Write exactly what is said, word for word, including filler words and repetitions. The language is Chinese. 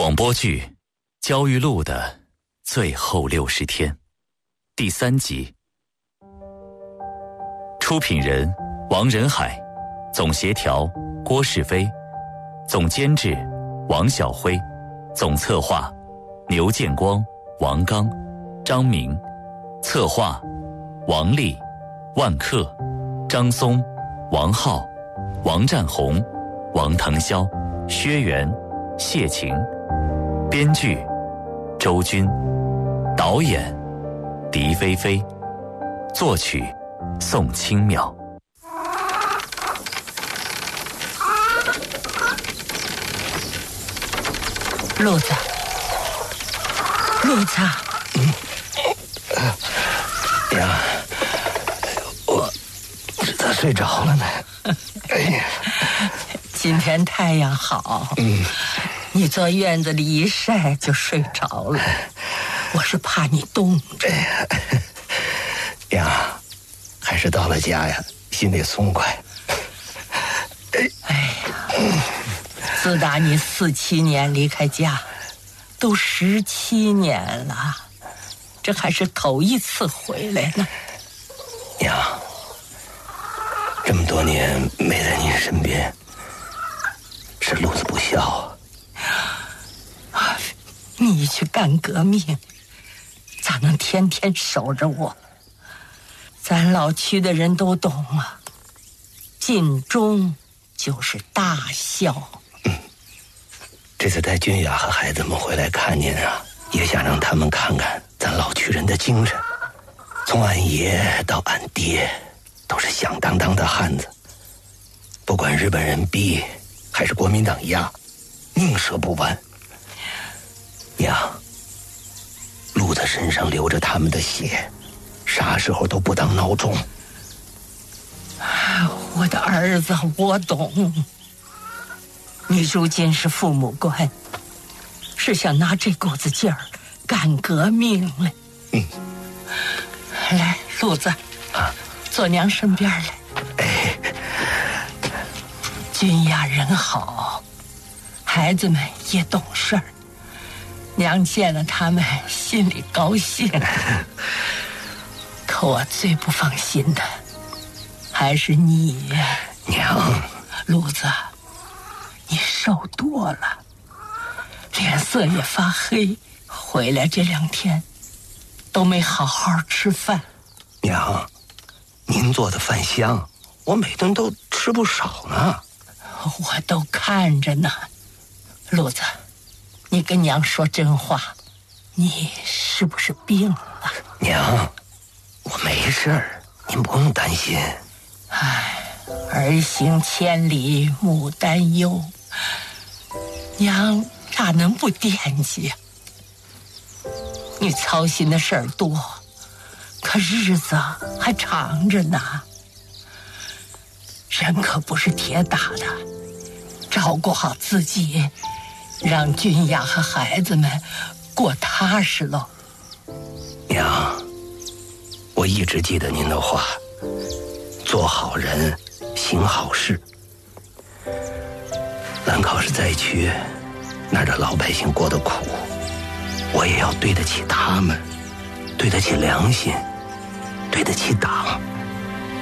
广播剧《焦裕禄的最后六十天》第三集。出品人王仁海，总协调郭世飞，总监制王晓辉，总策划牛建光、王刚、张明，策划王丽、万克、张松、王浩、王占红、王腾霄、薛元、谢晴，编剧周军，导演狄菲菲，作曲宋清妙。 路子，路子， 嗯，呀，我这咋睡着了呢？哎呀， 今天太阳好，嗯，你坐院子里一晒就睡着了，我是怕你冻着。 呀，还是到了家呀，心里松快。 哎呀，自打你四七年离开家，都十七年了，这还是头一次回来呢。 娘，这么多年没在您身边，是路子不孝啊！你去干革命，咋能天天守着我？咱老区的人都懂啊，尽忠就是大孝。 嗯，这次带君雅和孩子们回来看您啊，也想让他们看看咱老区人的精神。从俺爷到俺爹，都是响当当的汉子，不管日本人逼还是国民党压，宁折不弯。娘，路子身上流着他们的血，啥时候都不当孬种。 我的儿子，我懂。你如今是父母官，是想拿这股子劲儿干革命了。 嗯， 来，路子，啊，坐娘身边来。 哎， 君雅人好，孩子们也懂事儿，娘见了他们心里高兴。可我最不放心的还是你， 娘。 路子，你瘦多了，脸色也发黑，回来这两天都没好好吃饭。 娘，您做的饭香，我每顿都吃不少呢。 我都看着呢。路子，你跟娘说真话，你是不是病了？ 娘，我没事儿，您不用担心。 唉，儿行千里母担忧，娘咋能不惦记呀？你操心的事儿多，可日子还长着呢。人可不是铁打的，照顾好自己，让君雅和孩子们过踏实喽。 娘，我一直记得您的话，做好人，行好事。兰考是灾区，那儿的老百姓过得苦，我也要对得起他们，对得起良心，对得起党。